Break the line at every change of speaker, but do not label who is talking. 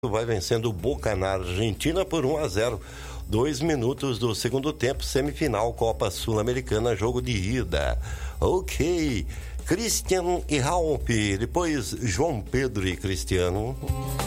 vai vencendo o Boca na Argentina por 1-0. 2 minutos do segundo tempo, semifinal Copa Sul-Americana, jogo de ida. Ok, Christian e Ralf, depois João Pedro e Cristiano.